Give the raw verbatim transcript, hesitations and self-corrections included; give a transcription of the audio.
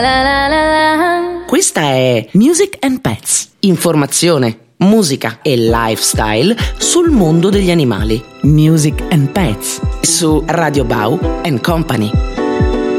La la la la. Questa è Music and Pets, informazione, musica e lifestyle sul mondo degli animali. Music and Pets su Radio Bau and Company.